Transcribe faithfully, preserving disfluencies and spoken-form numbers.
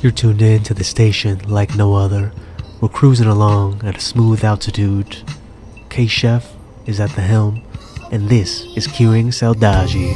You're tuned in to the station like no other. We're cruising along at a smooth altitude. K-Chef is at the helm, and this is Queuing Saudade.